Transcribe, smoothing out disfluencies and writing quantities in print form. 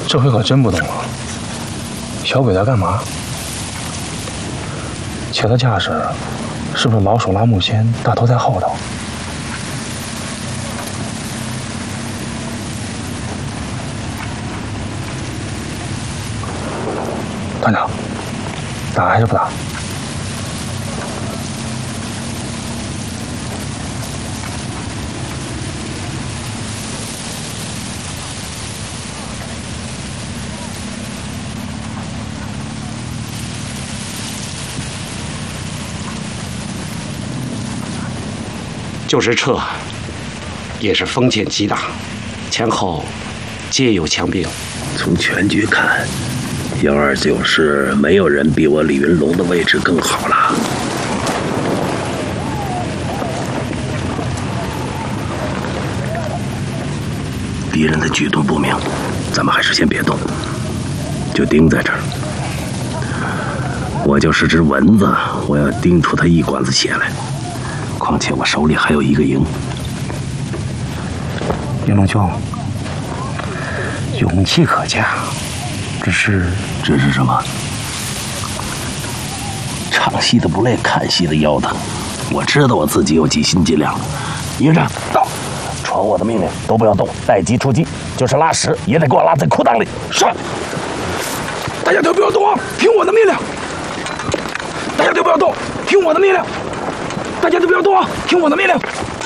这回可真不懂了，小鬼在干嘛？且的架势，是不是老手拉木仙，大头在后头？团长，打还是不打？ 就是撤，也是风险极大，前后皆有强兵。 从全局看，129师没有人比我李云龙的位置更好了。敌人的举动不明，咱们还是先别动，就盯在这儿。我就是只蚊子，我要盯出他一管子血来。况且我手里还有一个营。 云龙兄，勇气可嘉，只是什么？唱戏的不累，看戏的腰疼。我知道我自己有几斤几两。营长到，传我的命令，都不要动，待机出击，就是拉屎也得给我拉在裤裆里。是。大家都不要动啊，听我的命令。大家都不要动，听我的命令。大家都不要动啊！听我的命令。